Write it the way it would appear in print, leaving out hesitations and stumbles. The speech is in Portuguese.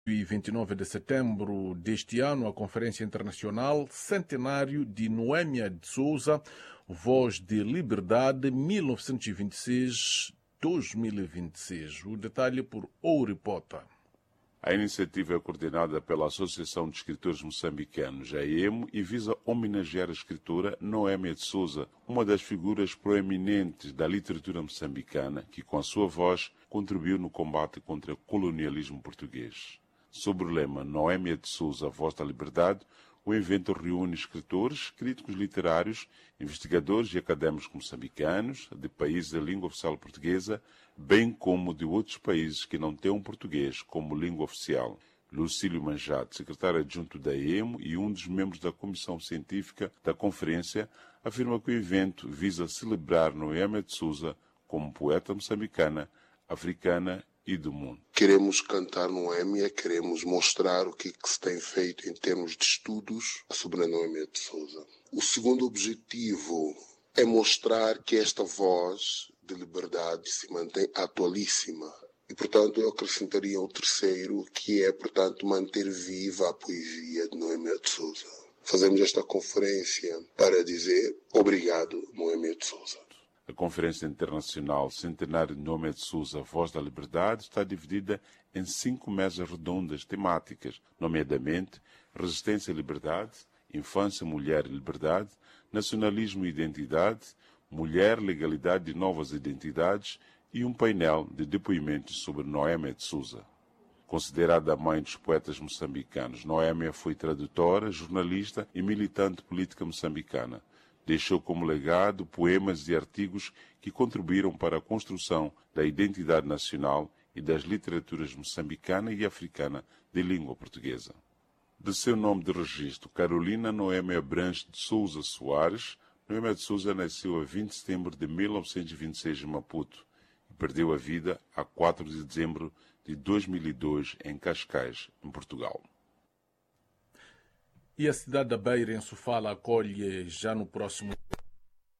E 29 de setembro deste ano, a Conferência Internacional Centenário de Noêmia de Souza, Voz de Liberdade, 1926-2026. O detalhe por Ouripota. A iniciativa é coordenada pela Associação de Escritores Moçambicanos, a EMO, e visa homenagear a escritora Noêmia de Souza, uma das figuras proeminentes da literatura moçambicana, que com a sua voz contribuiu no combate contra o colonialismo português. Sob o lema Noêmia de Souza, Voz da Liberdade, o evento reúne escritores, críticos literários, investigadores e académicos moçambicanos, de países de língua oficial portuguesa, bem como de outros países que não têm o português como língua oficial. Lucílio Manjate, secretário adjunto da EMO e um dos membros da comissão científica da conferência, afirma que o evento visa celebrar Noêmia de Souza como poeta moçambicana, africana e do mundo. Queremos cantar Noêmia, queremos mostrar o que se tem feito em termos de estudos sobre a Noêmia de Souza. O segundo objetivo é mostrar que esta voz de liberdade se mantém atualíssima. E, portanto, eu acrescentaria o terceiro, que é, portanto, manter viva a poesia de Noêmia de Souza. Fazemos esta conferência para dizer obrigado, Noêmia de Souza. A Conferência Internacional Centenário de Noêmia de Souza, Voz da Liberdade, está dividida em 5 mesas redondas temáticas, nomeadamente Resistência e Liberdade, Infância, Mulher e Liberdade, Nacionalismo e Identidade, Mulher, Legalidade e Novas Identidades e um painel de depoimentos sobre Noêmia de Souza. Considerada a mãe dos poetas moçambicanos, Noêmia foi tradutora, jornalista e militante política moçambicana. Deixou como legado poemas e artigos que contribuíram para a construção da identidade nacional e das literaturas moçambicana e africana de língua portuguesa. De seu nome de registro, Carolina Noêmia Abranches de Souza Soares, Noêmia de Souza nasceu a 20 de setembro de 1926 em Maputo e perdeu a vida a 4 de dezembro de 2002 em Cascais, em Portugal. E a cidade da Beira, em Sofala, acolhe já no próximo